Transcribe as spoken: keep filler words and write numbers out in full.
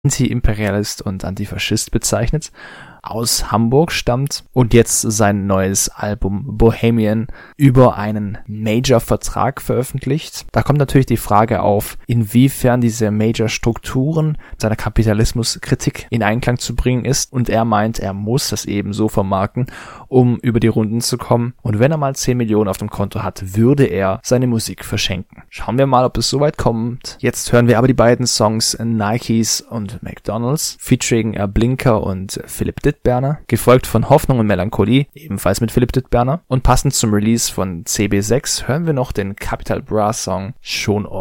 Anti-Imperialist und Antifaschist bezeichnet, aus Hamburg stammt und jetzt sein neues Album Bohemian über einen Major-Vertrag veröffentlicht. Da kommt natürlich die Frage auf, inwiefern diese Major-Strukturen seiner Kapitalismuskritik in Einklang zu bringen ist, und er meint, er muss das eben so vermarkten, um über die Runden zu kommen, und wenn er mal zehn Millionen auf dem Konto hat, würde er seine Musik verschenken. Schauen wir mal, ob es soweit kommt. Jetzt hören wir aber die beiden Songs Nikes und McDonald's, featuring Blinker und Philipp Dittberner, gefolgt von Hoffnung und Melancholie, ebenfalls mit Philipp Dittberner, und passend zum Release von C B sechs hören wir noch den Capital Bra Song Schon